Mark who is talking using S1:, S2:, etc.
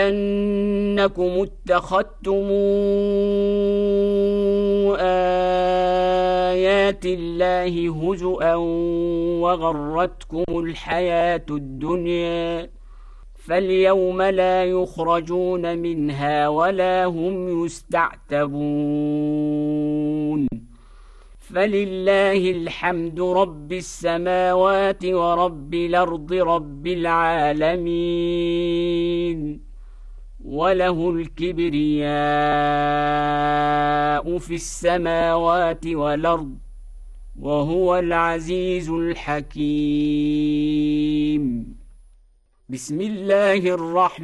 S1: أنكم اتخذتم آيات الله هزؤا وغرتكم الحياة الدنيا فاليوم لا يخرجون منها ولا هم يستعتبون فلله الحمد رب السماوات ورب الأرض رب العالمين وله الكبرياء في السماوات والأرض وهو العزيز الحكيم. بسم الله الرحمن